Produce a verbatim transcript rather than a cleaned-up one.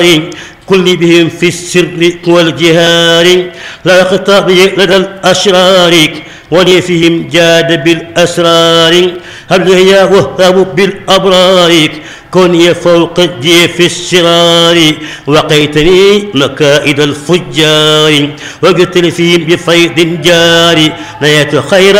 كل بهم في السر والجهار لا خطاب لدى الأشرار ولي فيهم جاد بالأسرار هل هي وهب بالأبرار كوني فوق جيف السرار وقيتني مكائد الفجار وقتل فيهم بفيض جاري نيت خير